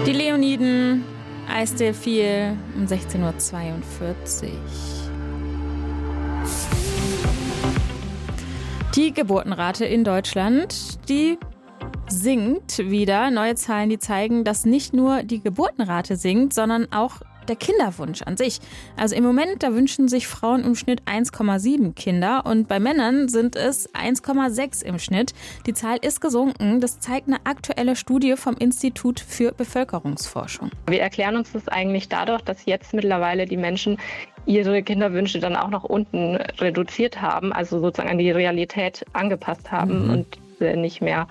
Die Leoniden, Eisdill um 16:42 Uhr. Die Geburtenrate in Deutschland, die sinkt wieder. Neue Zahlen, die zeigen, dass nicht nur die Geburtenrate sinkt, sondern auch der Kinderwunsch an sich. Also im Moment, da wünschen sich Frauen im Schnitt 1,7 Kinder und bei Männern sind es 1,6 im Schnitt. Die Zahl ist gesunken. Das zeigt eine aktuelle Studie vom Institut für Bevölkerungsforschung. Wir erklären uns das eigentlich dadurch, dass jetzt mittlerweile die Menschen ihre Kinderwünsche dann auch nach unten reduziert haben, also sozusagen an die Realität angepasst haben und nicht mehr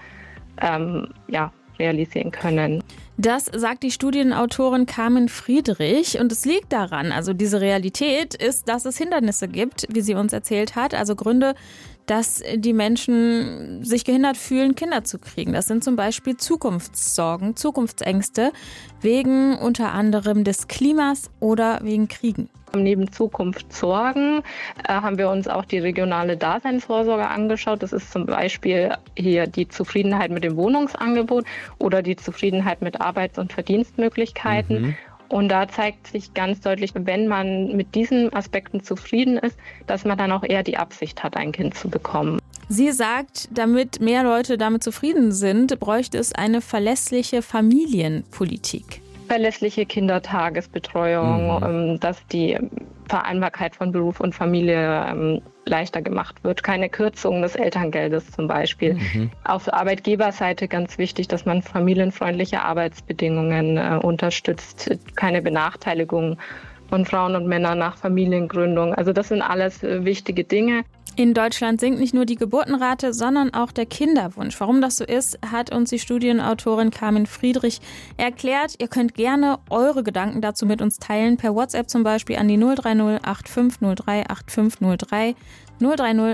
realisieren können. Das sagt die Studienautorin Carmen Friedrich und es liegt daran, also diese Realität ist, dass es Hindernisse gibt, wie sie uns erzählt hat, also Gründe, dass die Menschen sich gehindert fühlen, Kinder zu kriegen. Das sind zum Beispiel Zukunftssorgen, Zukunftsängste wegen unter anderem des Klimas oder wegen Kriegen. Neben Zukunftssorgen haben wir uns auch die regionale Daseinsvorsorge angeschaut. Das ist zum Beispiel hier die Zufriedenheit mit dem Wohnungsangebot oder die Zufriedenheit mit Arbeits- und Verdienstmöglichkeiten. Und da zeigt sich ganz deutlich, wenn man mit diesen Aspekten zufrieden ist, dass man dann auch eher die Absicht hat, ein Kind zu bekommen. Sie sagt, damit mehr Leute damit zufrieden sind, bräuchte es eine verlässliche Familienpolitik. Verlässliche Kindertagesbetreuung, dass die Vereinbarkeit von Beruf und Familie leichter gemacht wird. Keine Kürzung des Elterngeldes zum Beispiel. Auf Arbeitgeberseite ganz wichtig, dass man familienfreundliche Arbeitsbedingungen unterstützt. Keine Benachteiligung von Frauen und Männern nach Familiengründung. Also das sind alles wichtige Dinge. In Deutschland sinkt nicht nur die Geburtenrate, sondern auch der Kinderwunsch. Warum das so ist, hat uns die Studienautorin Carmen Friedrich erklärt. Ihr könnt gerne eure Gedanken dazu mit uns teilen, per WhatsApp zum Beispiel an die 030 8503 8503, 030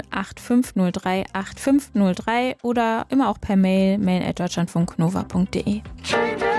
8503 8503 oder immer auch per Mail@deutschlandfunknova.de.